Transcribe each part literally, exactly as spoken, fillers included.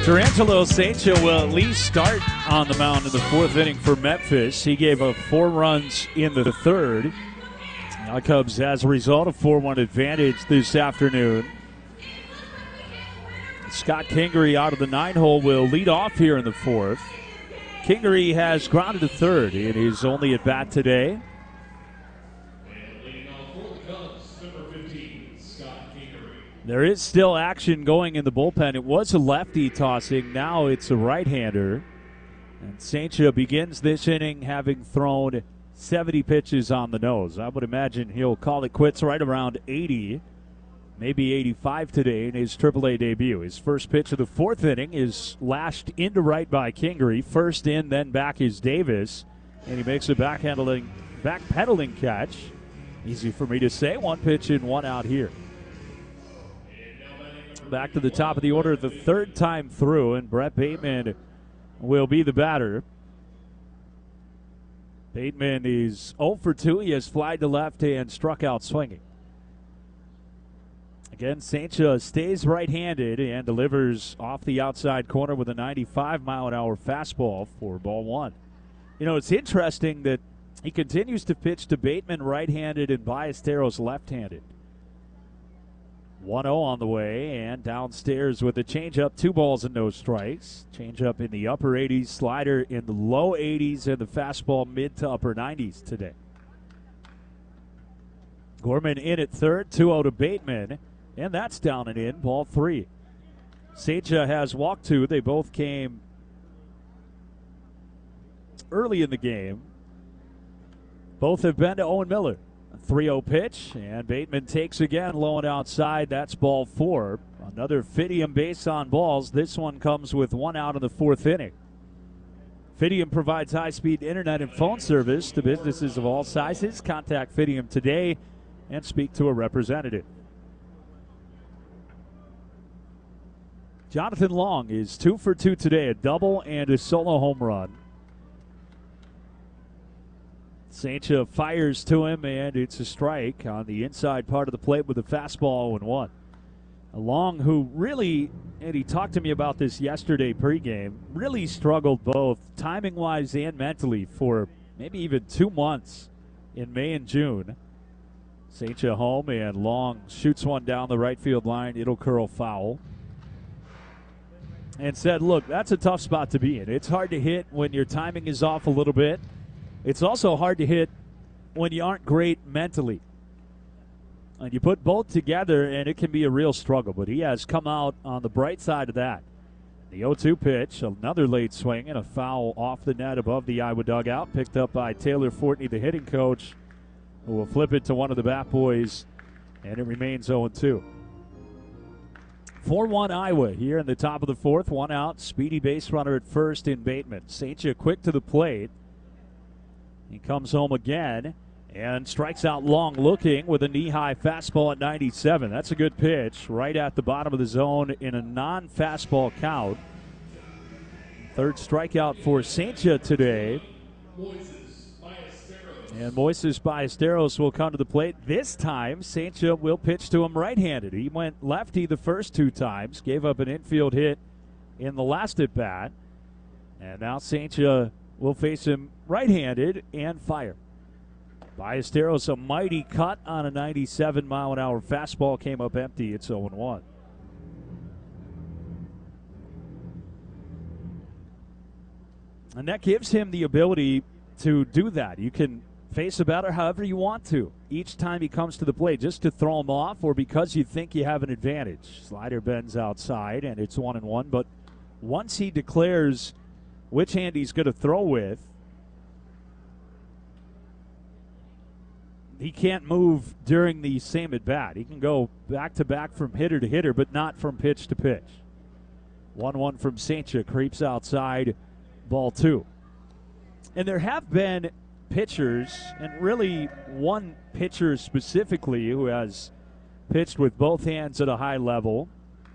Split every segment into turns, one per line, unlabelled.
D'Angelo Saintia will at least start on the mound in the fourth inning for Memphis. He gave up four runs in the third. Now Cubs, as a result, a four one advantage this afternoon. Scott Kingery out of the nine hole will lead off here in the fourth. Kingery has grounded to third in his only at bat today. There is still action going in the bullpen. It was a lefty tossing. Now it's a right-hander. And Saintia begins this inning having thrown seventy pitches on the nose. I would imagine he'll call it quits right around eighty, maybe eighty-five today in his triple A debut. His first pitch of the fourth inning is lashed into right by Kingery. First in, then back is Davis. And he makes a backhandling, backpedaling catch. Easy for me to say. One pitch in, one out here. Back to the top of the order the third time through, and Brett Bateman will be the batter. Bateman is oh for two. He has flied to left and struck out swinging. Again, Saintia stays right-handed and delivers off the outside corner with a ninety-five mile an hour fastball for ball one. You know, it's interesting that he continues to pitch to Bateman right-handed and Ballesteros left-handed. one oh on the way, and downstairs with a changeup, two balls and no strikes. Changeup in the upper eighties, slider in the low eighties, and the fastball mid to upper nineties today. Gorman in at third, two oh to Bateman, and that's down and in, ball three. Saintia has walked two. They both came early in the game. Both have been to Owen Miller. three oh pitch, and Bateman takes again, low and outside. That's ball four. Another Fidium base on balls. This one comes with one out in the fourth inning. Fidium provides high-speed internet and phone service to businesses of all sizes. Contact Fidium today and speak to a representative. Jonathan Long is two for two today, a double and a solo home run. Saintia fires to him, and it's a strike on the inside part of the plate with a fastball oh and one. Long, who really, and he talked to me about this yesterday pregame, really struggled both timing-wise and mentally for maybe even two months in May and June. Saintia home, and Long shoots one down the right field line. It'll curl foul. And said, look, that's a tough spot to be in. It's hard to hit when your timing is off a little bit. It's also hard to hit when you aren't great mentally. And you put both together, and it can be a real struggle. But he has come out on the bright side of that. The oh two pitch, another late swing, and a foul off the net above the Iowa dugout, picked up by Taylor Fortney, the hitting coach, who will flip it to one of the bat boys, and it remains oh and two. four one Iowa here in the top of the fourth. One out, speedy base runner at first in Bateman. Saintia quick to the plate. He comes home again and strikes out Long looking with a knee-high fastball at ninety-seven. That's a good pitch right at the bottom of the zone in a non-fastball count. Third strikeout for Saintia today. And Moises Ballesteros will come to the plate. This time, Saintia will pitch to him right-handed. He went lefty the first two times, gave up an infield hit in the last at-bat. And now Saintia will face him right-handed and fire. Ballesteros, a mighty cut on a ninety-seven mile an hour fastball, came up empty. It's oh and one. And that gives him the ability to do that. You can face a batter however you want to each time he comes to the plate, just to throw him off or because you think you have an advantage. Slider bends outside, and it's one and one. But once he declares which hand he's going to throw with, he can't move during the same at bat. He can go back to back from hitter to hitter, but not from pitch to pitch. one one from Saintia, creeps outside, ball two. And there have been pitchers, and really one pitcher specifically, who has pitched with both hands at a high level.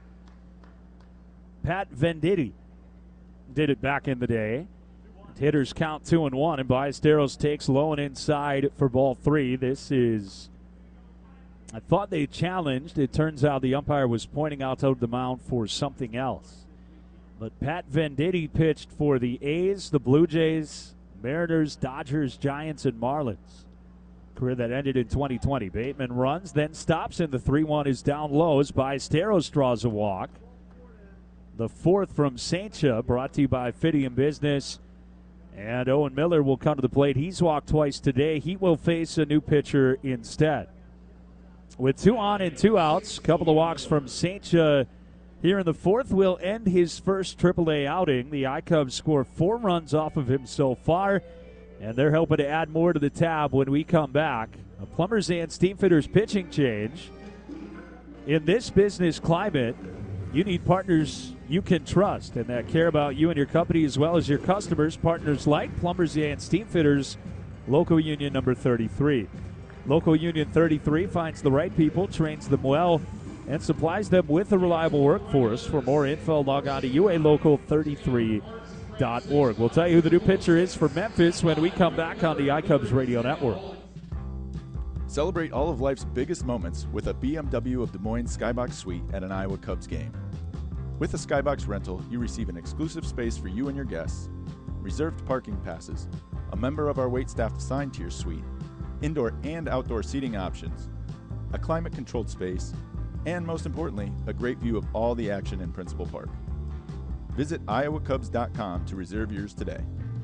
Pat Venditti did it back in the day. Hitters count two and one, and Ballesteros takes low and inside for ball three. This is, I thought they challenged. It turns out the umpire was pointing out to the mound for something else. But Pat Venditti pitched for the A's, the Blue Jays, Mariners, Dodgers, Giants, and Marlins. Career that ended in twenty twenty. Bateman runs, then stops, and the three one is down low as Ballesteros draws a walk. The fourth from Saintcha, brought to you by Fidium Business. And Owen Miller will come to the plate. He's walked twice today. He will face a new pitcher instead. With two on and two outs, a couple of walks from Saintcha here in the fourth, will end his first triple A outing. The I-Cubs score four runs off of him so far, and they're hoping to add more to the tab when we come back. A Plumbers and Steamfitters pitching change. In this business climate, you need partners you can trust and that care about you and your company as well as your customers. Partners like Plumbers and Steamfitters, Local Union number thirty-three. Local Union thirty-three finds the right people, trains them well, and supplies them with a reliable workforce. For more info, log on to U A local thirty-three dot org. We'll tell you who the new pitcher is for Memphis when we come back on the iCubs Radio Network.
Celebrate all of life's biggest moments with a B M W of Des Moines Skybox Suite at an Iowa Cubs game. With a Skybox rental, you receive an exclusive space for you and your guests, reserved parking passes, a member of our waitstaff assigned to your suite, indoor and outdoor seating options, a climate-controlled space, and most importantly, a great view of all the action in Principal Park. Visit iowa cubs dot com to reserve yours today.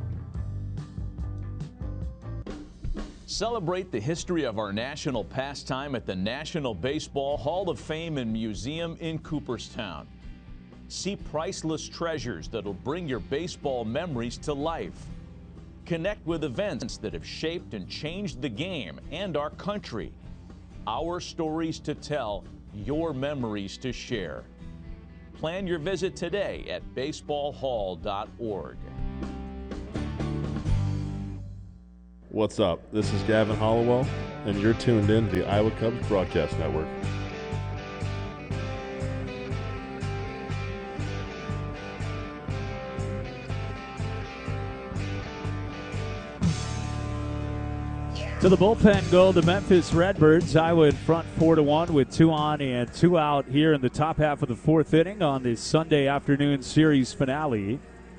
Celebrate the history of our national pastime at the National Baseball Hall of Fame and Museum in Cooperstown. See priceless treasures that'll bring your baseball memories to life. Connect with events that have shaped and changed the game and our country. Our stories to tell, your memories to share. Plan your visit today at baseball hall dot org.
What's up? This is Gavin Hollowell, and you're tuned in to the Iowa Cubs Broadcast Network.
To the bullpen go the Memphis Redbirds. Iowa in front four to one with two on and two out here in the top half of the fourth inning on this Sunday afternoon series finale.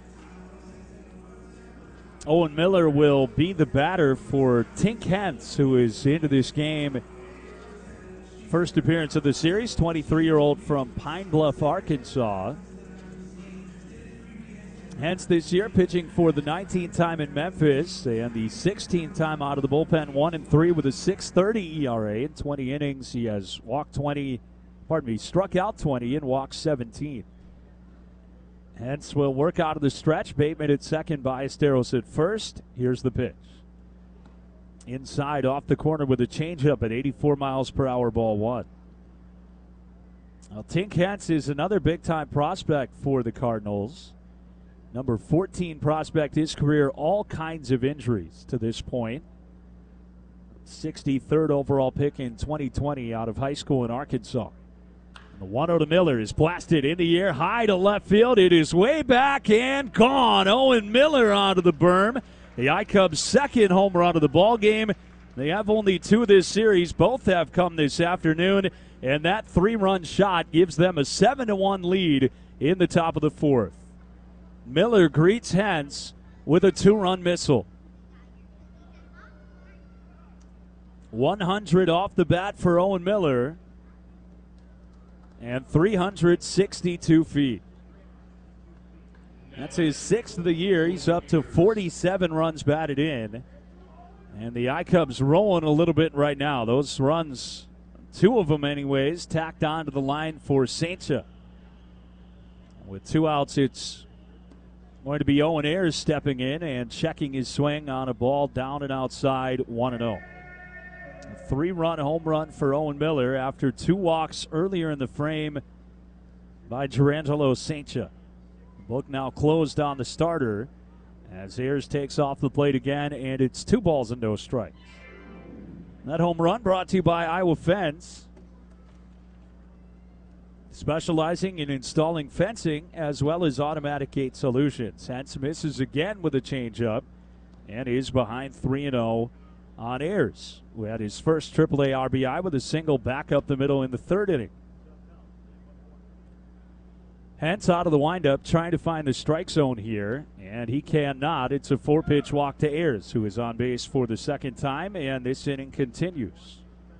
Owen Miller will be the batter for Tink Hentz, who is into this game. First appearance of the series, twenty-three-year-old from Pine Bluff, Arkansas. Hentz this year pitching for the nineteenth time in Memphis and the sixteenth time out of the bullpen, one and three with a six thirty E R A. In twenty innings, he has walked twenty, pardon me, struck out twenty and walked seventeen. Hentz will work out of the stretch. Bateman at second, Ballesteros at first. Here's the pitch. Inside off the corner with a changeup at eighty-four miles per hour, ball one. Now, Tink Hentz is another big-time prospect for the Cardinals. Number fourteen prospect, his career, all kinds of injuries to this point. sixty-third overall pick in twenty twenty out of high school in Arkansas. And the one oh to Miller is blasted in the air, high to left field. It is way back and gone. Owen Miller onto the berm. The I-Cubs' second home run of the ball game. They have only two this series. Both have come this afternoon. And that three-run shot gives them a seven to one lead in the top of the fourth. Miller greets Hentz with a two-run missile. one hundred off the bat for Owen Miller. And three hundred sixty-two feet. That's his sixth of the year. He's up to forty-seven runs batted in. And the I-Cubs rolling a little bit right now. Those runs, two of them anyways, tacked onto the line for Saintcha. With two outs, it's going to be Owen Ayers stepping in and checking his swing on a ball down and outside, one and oh. A three-run home run for Owen Miller after two walks earlier in the frame by Jurrangelo Saintcha. The book now closed on the starter as Ayers takes off the plate again, and it's two balls and no strikes. That home run brought to you by Iowa Fence, specializing in installing fencing as well as automatic gate solutions. Hentz misses again with a changeup and is behind three and oh on Ayers, who had his first triple A R B I with a single back up the middle in the third inning. Hence out of the windup, trying to find the strike zone here, and he cannot. It's a four-pitch walk to Ayers, who is on base for the second time, and this inning continues.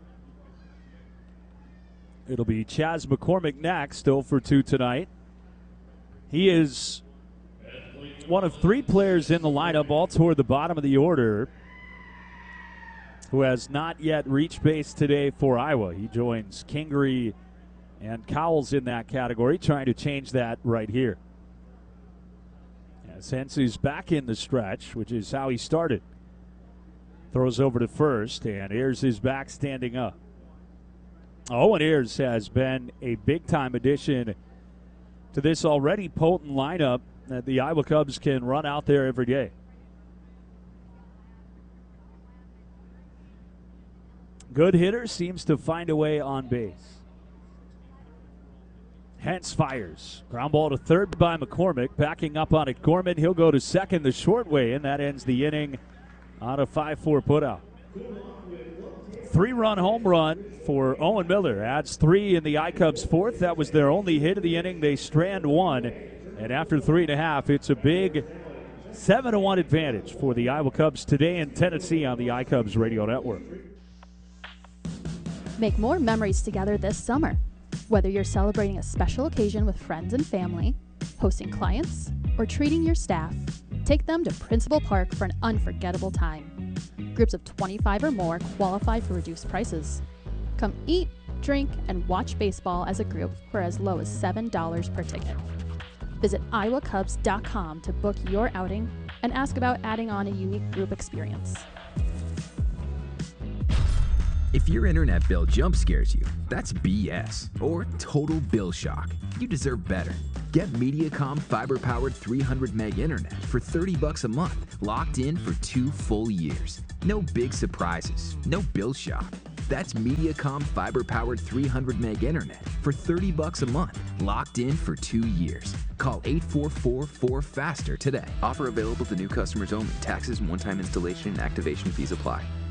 It'll be Chas McCormick next, oh for two tonight. He is one of three players in the lineup, all toward the bottom of the order, who has not yet reached base today for Iowa. He joins Kingery and Cowles in that category, trying to change that right here. As Hence is back in the stretch, which is how he started. Throws over to first, and Ayers is back standing up. Owen Ayers has been a big-time addition to this already potent lineup that the Iowa Cubs can run out there every day. Good hitter, seems to find a way on base. Hence fires. Ground ball to third by McCormick. Backing up on it, Gorman. He'll go to second the short way, and that ends the inning on a five four putout. Three-run home run for Owen Miller. Adds three in the iCubs' fourth. That was their only hit of the inning. They strand one. And after three and a half, it's a big seven to one advantage for the Iowa Cubs today in Tennessee on the iCubs Radio Network.
Make more memories together this summer. Whether you're celebrating a special occasion with friends and family, hosting clients, or treating your staff, take them to Principal Park for an unforgettable time. Groups of twenty-five or more qualify for reduced prices. Come eat, drink, and watch baseball as a group for as low as seven dollars per ticket. Visit iowa cubs dot com to book your outing and ask about adding on a unique group experience.
If your internet bill jump scares you, that's B S or total bill shock. You deserve better. Get Mediacom fiber-powered three hundred meg internet for thirty bucks a month, locked in for two full years. No big surprises, no bill shock. That's Mediacom fiber-powered three hundred meg internet for thirty bucks a month, locked in for two years. Call eight four four four FASTER today.
Offer available to new customers only. Taxes and one-time installation and activation fees apply.